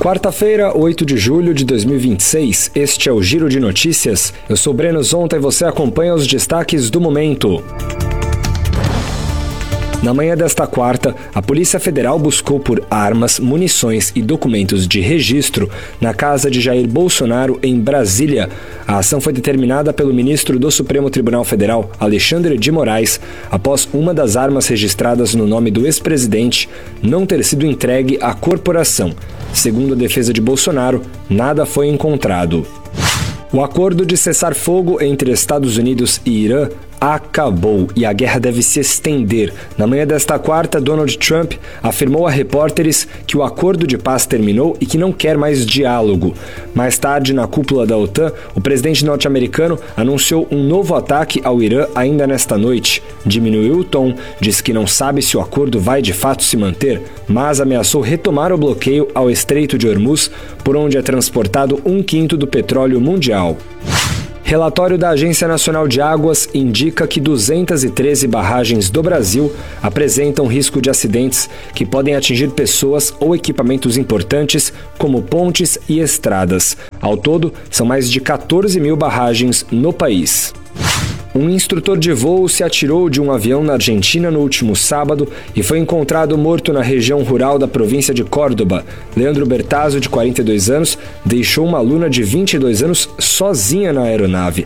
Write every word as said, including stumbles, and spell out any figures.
Quarta-feira, oito de julho de dois mil e vinte e seis, este é o Giro de Notícias. Eu sou Breno Zonta e você acompanha os destaques do momento. Na manhã desta quarta, a Polícia Federal buscou por armas, munições e documentos de registro na casa de Jair Bolsonaro, em Brasília. A ação foi determinada pelo ministro do Supremo Tribunal Federal, Alexandre de Moraes, após uma das armas registradas no nome do ex-presidente não ter sido entregue à corporação. Segundo a defesa de Bolsonaro, nada foi encontrado. O acordo de cessar fogo entre Estados Unidos e Irã acabou e a guerra deve se estender. Na manhã desta quarta, Donald Trump afirmou a repórteres que o acordo de paz terminou e que não quer mais diálogo. Mais tarde, na cúpula da OTAN, o presidente norte-americano anunciou um novo ataque ao Irã ainda nesta noite. Diminuiu o tom, disse que não sabe se o acordo vai de fato se manter, mas ameaçou retomar o bloqueio ao Estreito de Hormuz, por onde é transportado um quinto do petróleo mundial. Relatório da Agência Nacional de Águas indica que duzentas e treze barragens do Brasil apresentam risco de acidentes que podem atingir pessoas ou equipamentos importantes, como pontes e estradas. Ao todo, são mais de quatorze mil barragens no país. Um instrutor de voo se atirou de um avião na Argentina no último sábado e foi encontrado morto na região rural da província de Córdoba. Leandro Bertazzo, de quarenta e dois anos, deixou uma aluna de vinte e dois anos sozinha na aeronave.